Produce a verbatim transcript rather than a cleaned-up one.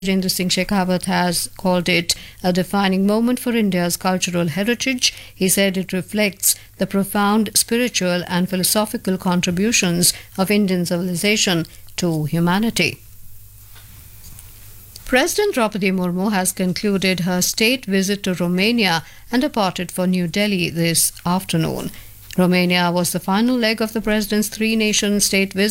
Gajendra Singh Shekhawat has called it a defining moment for India's cultural heritage. He said it reflects the profound spiritual and philosophical contributions of Indian civilization to humanity. President Draupadi Murmu has concluded her state visit to Romania and departed for New Delhi this afternoon. Romania was the final leg of the president's three-nation state visit